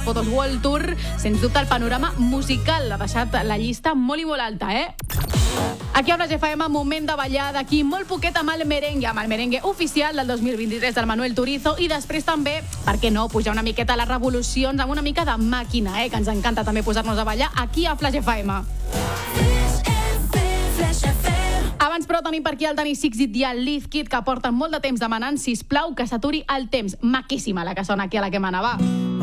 Fotos World Tour, sens dubte el panorama musical ha deixat la llista molt i molt alta, Aquí a Flash FM, moment de ballar d'aquí molt poquet amb el merengue oficial del 2023 del Manuel Turizo, i després també, per què no, pujar una miqueta a les revolucions amb una mica de màquina, que ens encanta també posar-nos a ballar aquí a Flash FM. Abans, però, tenim per aquí el Dani Sixit i el Liz Kid, que porten molt de temps demanant, sisplau, que s'aturi el temps. Maquíssima la que sona aquí a la que m'anava.